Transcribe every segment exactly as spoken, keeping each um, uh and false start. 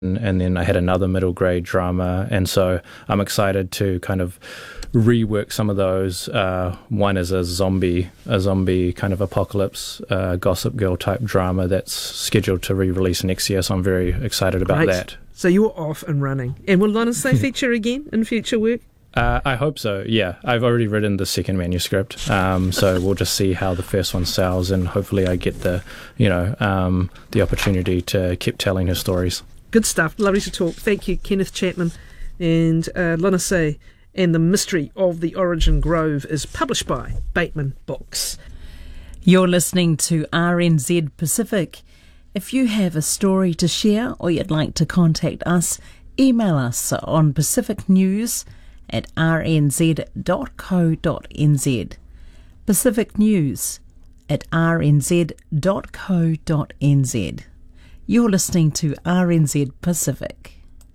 and then I had another middle grade drama, and so I'm excited to kind of rework some of those. Uh, one is a zombie, a zombie kind of apocalypse, uh, Gossip Girl type drama that's scheduled to re-release next year, so I'm very excited about Great. that. So you're off and running. And will Lana Say feature again in future work? Uh, I hope so, yeah. I've already written the second manuscript, um, so we'll just see how the first one sells, and hopefully I get the, you know, um, the opportunity to keep telling her stories. Good stuff. Lovely to talk. Thank you, Kenneth Chapman. And uh, Lana Say and the Mystery of the Origin Grove is published by Bateman Books. You're listening to R N Z Pacific. If you have a story to share or you'd like to contact us, email us on pacificnews at r n z dot co dot n z. Pacific News at r n z dot co dot n z. You're listening to R N Z Pacific.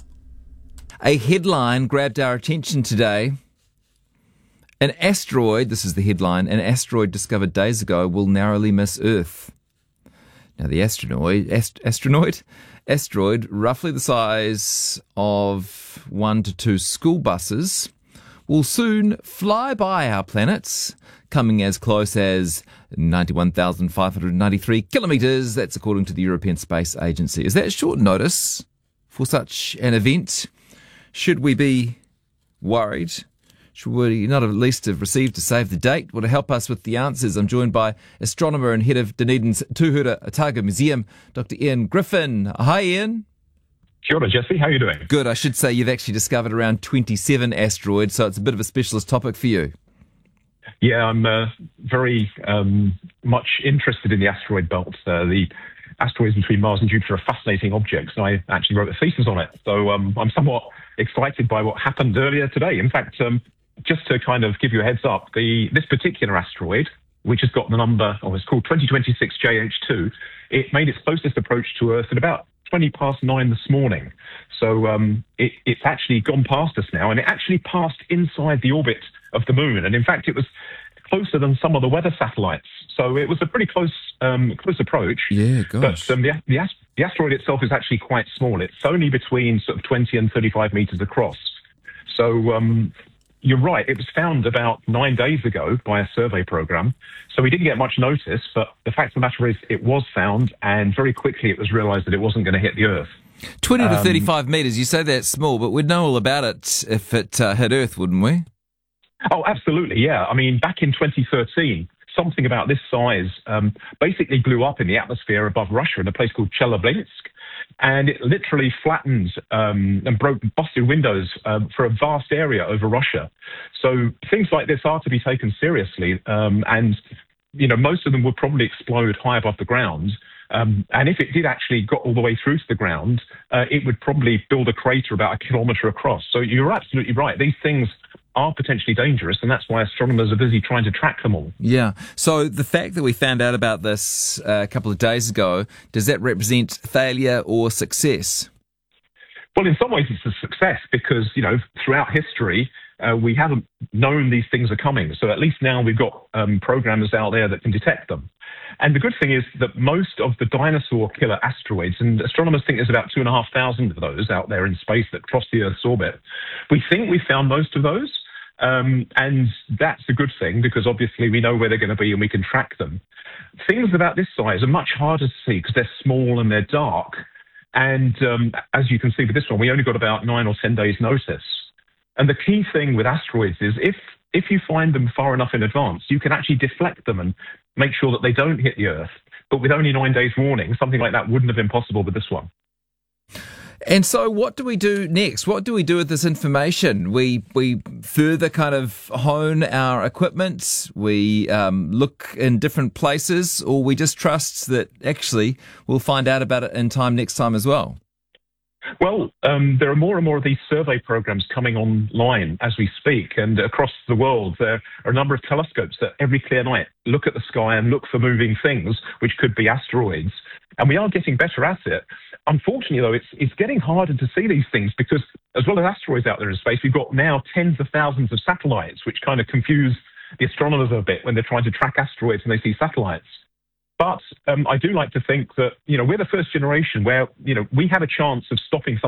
A headline grabbed our attention today. An asteroid, this is the headline, an asteroid discovered days ago will narrowly miss Earth. Now the asteroid, ast- astronaut, asteroid, roughly the size of one to two school buses, will soon fly by our planet, coming as close as ninety-one thousand five hundred ninety-three kilometres. That's according to the European Space Agency. Is that short notice for such an event? Should we be worried? Should we not at least have received a save the date? Well, to help us with the answers, I'm joined by astronomer and head of Dunedin's Tuhura Otago Museum, Doctor Ian Griffin. Hi, Ian. Kia ora, Jesse. How are you doing? Good. I should say you've actually discovered around twenty-seven asteroids, so it's a bit of a specialist topic for you. Yeah, I'm uh, very um, much interested in the asteroid belt. Uh, the asteroids between Mars and Jupiter are fascinating objects, and I actually wrote a thesis on it. So um, I'm somewhat excited by what happened earlier today. In fact, um, just to kind of give you a heads up, the this particular asteroid, which has got the number, or it's called twenty twenty-six J H two, it made its closest approach to Earth at about twenty past nine this morning. So um, it, it's actually gone past us now, and it actually passed inside the orbit of the moon. And in fact, it was closer than some of the weather satellites. So it was a pretty close um, close approach. Yeah, gosh. But um, the, the, ast- the asteroid itself is actually quite small. It's only between sort of twenty and thirty-five metres across. So um, you're right. It was found about nine days ago by a survey program. So we didn't get much notice. But the fact of the matter is it was found, and very quickly it was realised that it wasn't going to hit the Earth. twenty to Um, thirty-five metres. You say that's small, but we'd know all about it if it uh, hit Earth, wouldn't we? Oh, absolutely, yeah. I mean, back in twenty thirteen, something about this size um, basically blew up in the atmosphere above Russia in a place called Chelyabinsk, and it literally flattened um, and broke, busted windows um, for a vast area over Russia. So things like this are to be taken seriously, um, and you know, most of them would probably explode high above the ground. Um, and if it did actually got all the way through to the ground, uh, it would probably build a crater about a kilometre across. So you're absolutely right. These things are potentially dangerous, and that's why astronomers are busy trying to track them all. Yeah. So the fact that we found out about this uh, a couple of days ago, does that represent failure or success? Well, in some ways it's a success because, you know, throughout history, uh, we haven't known these things are coming. So at least now we've got um, programmers out there that can detect them. And the good thing is that most of the dinosaur killer asteroids, and astronomers think there's about two and a half thousand of those out there in space that cross the Earth's orbit. We think we found most of those. Um, and that's a good thing because obviously we know where they're going to be and we can track them. Things about this size are much harder to see because they're small and they're dark. And um, as you can see with this one, we only got about nine or ten days notice. And the key thing with asteroids is if if you find them far enough in advance, you can actually deflect them and make sure that they don't hit the Earth. But with only nine days warning, something like that wouldn't have been possible with this one. And so what do we do next? What do we do with this information? We we further kind of hone our equipment, we um, look in different places, or we just trust that actually we'll find out about it in time next time as well? Well, um, there are more and more of these survey programs coming online as we speak, and across the world there are a number of telescopes that every clear night look at the sky and look for moving things, which could be asteroids. And we are getting better at it. Unfortunately, though, it's it's getting harder to see these things because as well as asteroids out there in space, we've got now tens of thousands of satellites, which kind of confuse the astronomers a bit when they're trying to track asteroids and they see satellites. But um, I do like to think that, you know, we're the first generation where, you know, we have a chance of stopping some